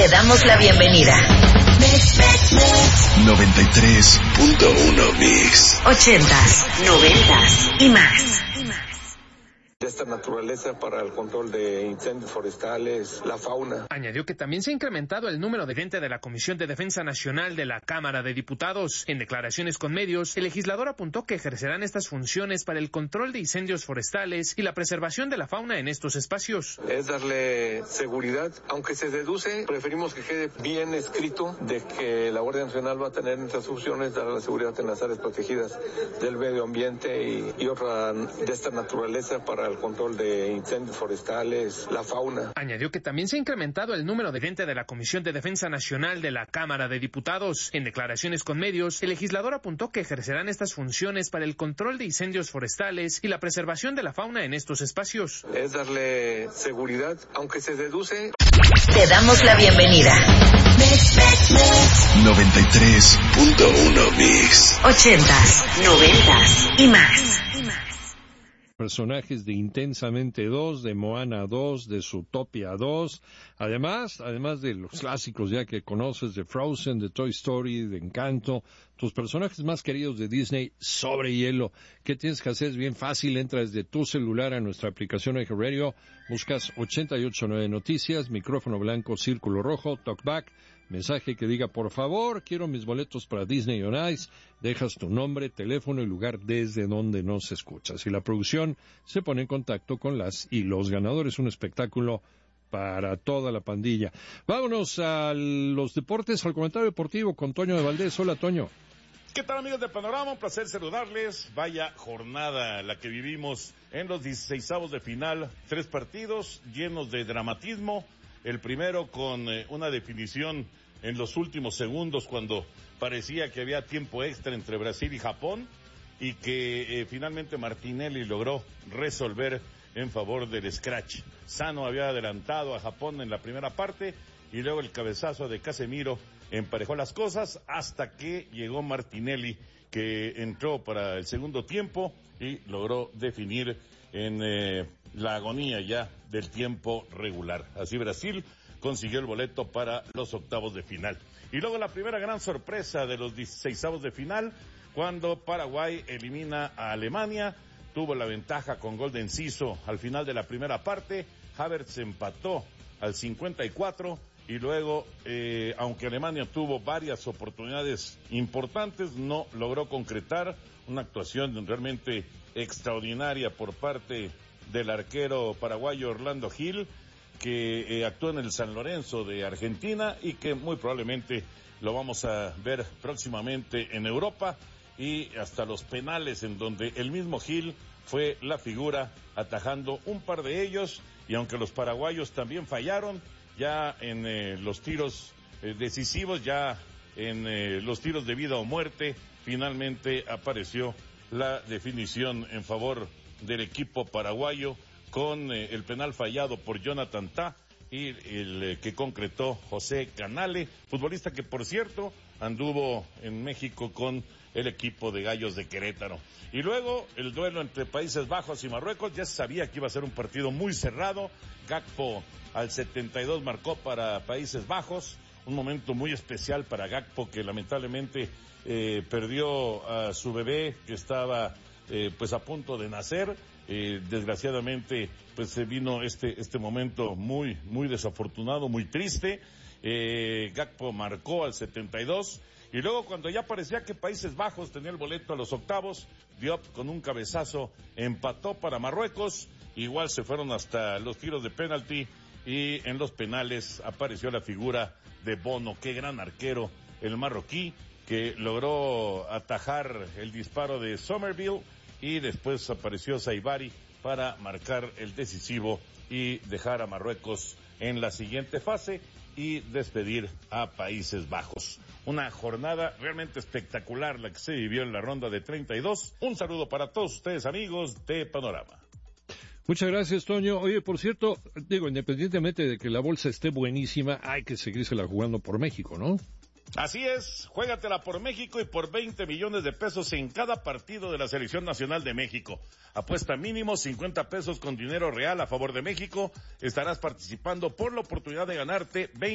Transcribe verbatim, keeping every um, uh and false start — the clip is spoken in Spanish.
Te damos la bienvenida. noventa y tres punto uno Mix. Ochentas, noventas y más. De esta naturaleza para el control de incendios forestales, la fauna. Añadió que también se ha incrementado el número de gente de la Comisión de Defensa Nacional de la Cámara de Diputados. En declaraciones con medios, el legislador apuntó que ejercerán estas funciones para el control de incendios forestales y la preservación de la fauna en estos espacios. Es darle seguridad, aunque se deduce, preferimos que quede bien escrito de que la Guardia Nacional va a tener entre sus funciones dar la seguridad en las áreas protegidas del medio ambiente y, y otra de esta naturaleza para el control de incendios forestales, la fauna. Añadió que también se ha incrementado el número de gente de la Comisión de Defensa Nacional de la Cámara de Diputados. En declaraciones con medios, el legislador apuntó que ejercerán estas funciones para el control de incendios forestales y la preservación de la fauna en estos espacios. Es darle seguridad, aunque se deduce. Te damos la bienvenida. noventa y tres punto uno Mix. Ochentas, noventas y más. Personajes de Intensamente dos, de Moana dos, de Zootopia dos, además, además de los clásicos ya que conoces de Frozen, de Toy Story, de Encanto, tus personajes más queridos de Disney sobre hielo. ¿Qué tienes que hacer? Es bien fácil, entras desde tu celular a nuestra aplicación Eje Radio, buscas ochenta y ocho punto nueve Noticias, micrófono blanco, círculo rojo, talkback, mensaje que diga, por favor, quiero mis boletos para Disney on Ice, dejas tu nombre, teléfono y lugar desde donde nos escuchas. Y la producción se pone en contacto con las y los ganadores, un espectáculo para toda la pandilla. Vámonos a los deportes, al comentario deportivo con Toño de Valdés. Hola, Toño. ¿Qué tal, amigos de Panorama? Un placer saludarles. Vaya jornada la que vivimos en los dieciseisavos de final. Tres partidos llenos de dramatismo. El primero con eh, una definición en los últimos segundos cuando parecía que había tiempo extra entre Brasil y Japón y que eh, finalmente Martinelli logró resolver en favor del scratch. Sano había adelantado a Japón en la primera parte y luego el cabezazo de Casemiro emparejó las cosas hasta que llegó Martinelli, que entró para el segundo tiempo y logró definir en eh, la agonía ya del tiempo regular. Así Brasil consiguió el boleto para los octavos de final. Y luego la primera gran sorpresa de los dieciseisavos de final, cuando Paraguay elimina a Alemania, tuvo la ventaja con gol de Enciso al final de la primera parte, Havertz empató al cincuenta y cuatro y luego, eh, aunque Alemania tuvo varias oportunidades importantes, no logró concretar una actuación realmente extraordinaria por parte del arquero paraguayo Orlando Gil, que eh, actuó en el San Lorenzo de Argentina y que muy probablemente lo vamos a ver próximamente en Europa, y hasta los penales en donde el mismo Gil fue la figura atajando un par de ellos, y aunque los paraguayos también fallaron ya en eh, los tiros eh, decisivos, ya en eh, los tiros de vida o muerte, finalmente apareció la definición en favor del equipo paraguayo con eh, el penal fallado por Jonathan Tah y el eh, que concretó José Canale, futbolista que por cierto anduvo en México con el equipo de Gallos de Querétaro. Y luego el duelo entre Países Bajos y Marruecos, ya se sabía que iba a ser un partido muy cerrado. Gakpo al setenta y dos marcó para Países Bajos, un momento muy especial para Gakpo, que lamentablemente eh, perdió a su bebé que estaba eh, pues a punto de nacer. Eh, desgraciadamente pues se vino este este momento muy muy desafortunado, muy triste. eh, Gakpo marcó al setenta y dos y luego, cuando ya parecía que Países Bajos tenía el boleto a los octavos, Diop con un cabezazo empató para Marruecos. Igual se fueron hasta los tiros de penalti y en los penales apareció la figura de Bono. Qué gran arquero el marroquí, que logró atajar el disparo de Somerville, y después apareció Saibari para marcar el decisivo y dejar a Marruecos en la siguiente fase y despedir a Países Bajos. Una jornada realmente espectacular la que se vivió en la ronda de treinta y dos. Un saludo para todos ustedes, amigos de Panorama. Muchas gracias, Toño. Oye, por cierto, digo, independientemente de que la bolsa esté buenísima, hay que seguírsela jugando por México, ¿no? Así es, juégatela por México y por veinte millones de pesos en cada partido de la Selección Nacional de México. Apuesta mínimo cincuenta pesos con dinero real a favor de México. Estarás participando por la oportunidad de ganarte veinte